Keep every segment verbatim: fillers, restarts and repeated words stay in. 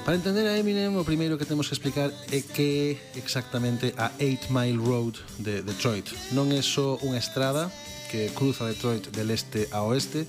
Para entender a Eminem, o primeiro que temos que explicar é que exactamente a eight Mile Road de Detroit. Non é só unha estrada que cruza Detroit del este a oeste,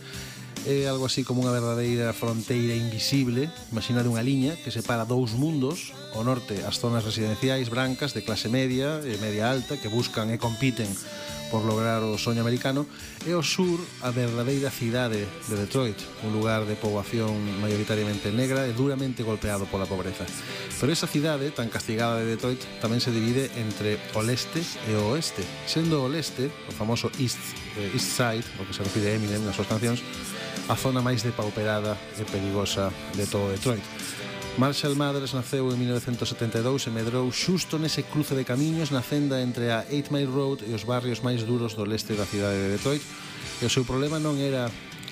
é algo así como unha verdadeira fronteira invisible. Imaginade unha liña que separa dous mundos: ao norte as zonas residenciais brancas de clase media e media alta que buscan e compiten por lograr o soño americano, e ao sur a verdadeira cidade de Detroit, un lugar de poboación maioritariamente negra e duramente golpeado pola pobreza. Pero esa cidade tan castigada de Detroit tamén se divide entre o leste e o oeste, sendo o leste, o famoso East, eh, East Side, o que se refire a Eminem nas súas cancións, a zona máis depauperada e perigosa de todo Detroit. Marshall Mathers naceu en mil novecentos setenta e dous e medrou xusto nese cruce de camiños na fenda entre a eight Mile Road e os barrios máis duros do leste da cidade de Detroit, e o seu problema non era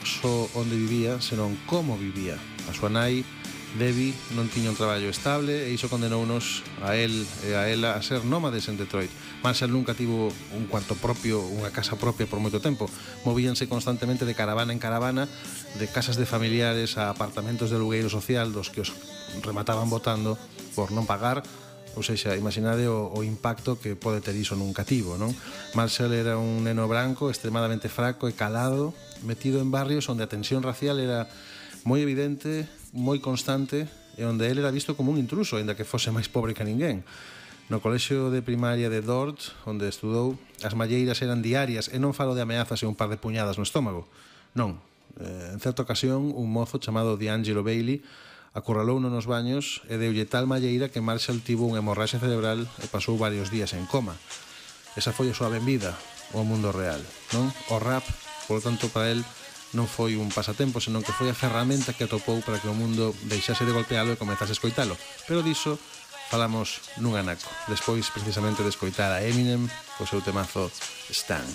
só onde vivía, senón como vivía. A súa nai, Debbie, non tiña un traballo estable e iso condenounos a él e a ela a ser nómades en Detroit. Marshall nunca tivo un cuarto propio, unha casa propia por moito tempo. Movíanse constantemente de caravana en caravana, de casas de familiares a apartamentos de alugueiro social dos que os remataban botando por non pagar. Ou seja, imaginade o, o impacto que pode ter iso nun cativo, non? Marshall era un neno branco extremadamente fraco e calado, metido en barrios onde a tensión racial era moi evidente, moi constante, e onde ele era visto como un intruso, aínda que fose máis pobre que ninguén. No colexio de primaria de Dort, onde estudou, as malleiras eran diarias, e non falo de ameazas e un par de puñadas no estómago. Non. Eh, en certa ocasión, un mozo chamado D'Angelo Bailey acurralouno nos baños e deulle tal malleira que Marshall tivo unha hemorraxia cerebral e pasou varios días en coma. Esa foi a súa benvida ao mundo real, non? O rap, por lo tanto, para él non foi un pasatempo, senón que foi a ferramenta que atopou para que o mundo deixase de golpealo e comezase a escoitalo. Pero diso falamos nun anaco, despois precisamente de escoitar a Eminem co seu temazo Stan.